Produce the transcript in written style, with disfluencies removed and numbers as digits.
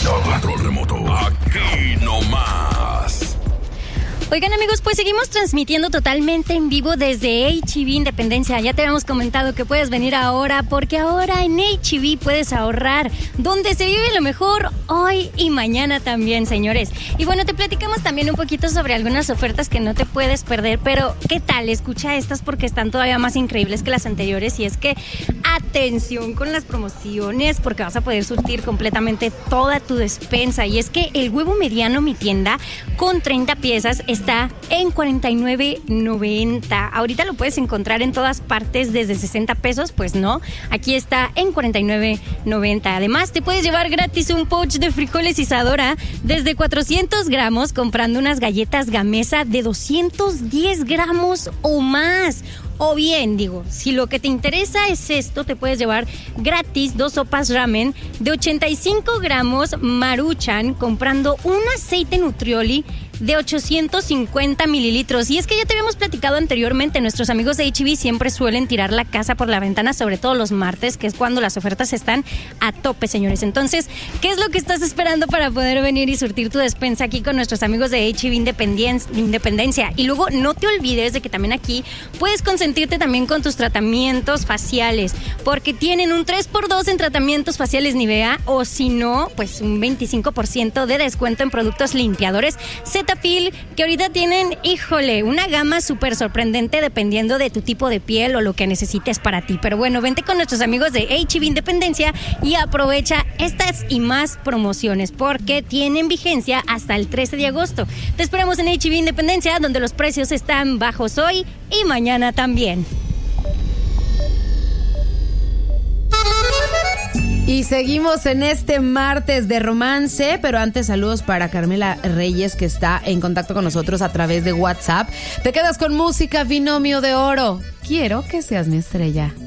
Control remoto. Aquí nomás. Oigan, amigos, pues seguimos transmitiendo totalmente en vivo desde H-E-B Independencia. Ya te habíamos comentado que puedes venir ahora, porque ahora en H-E-B puedes ahorrar, donde se vive lo mejor hoy y mañana también, señores. Y bueno, te platicamos también un poquito sobre algunas ofertas que no te puedes perder, pero ¿qué tal? Escucha estas porque están todavía más increíbles que las anteriores, y es que atención con las promociones, porque vas a poder surtir completamente toda tu despensa. Y es que el huevo mediano Mi Tienda con 30 piezas está en $49.90. Ahorita lo puedes encontrar en todas partes desde 60 pesos, pues no, aquí está en $49.90. Además, te puedes llevar gratis un pouch de frijoles Isadora desde 400 gramos comprando unas galletas Gamesa de 210 gramos o más. O bien, si lo que te interesa es esto, te puedes llevar gratis 2 sopas ramen de 85 gramos Maruchan comprando un aceite Nutrioli de 850 mililitros. Y es que ya te habíamos platicado anteriormente, nuestros amigos de H-E-B siempre suelen tirar la casa por la ventana, sobre todo los martes, que es cuando las ofertas están a tope, señores. Entonces, ¿qué es lo que estás esperando para poder venir y surtir tu despensa aquí con nuestros amigos de H-E-B Independencia? Y luego, no te olvides de que también aquí puedes consentirte también con tus tratamientos faciales, porque tienen un 3x2 en tratamientos faciales Nivea, o si no, pues un 25% de descuento en productos limpiadores Cetaphil, que ahorita tienen, híjole, una gama súper sorprendente dependiendo de tu tipo de piel o lo que necesites para ti. Pero bueno, vente con nuestros amigos de H-E-B Independencia y aprovecha estas y más promociones, porque tienen vigencia hasta el 13 de agosto. Te esperamos en H-E-B Independencia, donde los precios están bajos hoy y mañana también. Y seguimos en este martes de romance, pero antes saludos para Carmela Reyes, que está en contacto con nosotros a través de WhatsApp. Te quedas con música, Binomio de Oro. Quiero que seas mi estrella.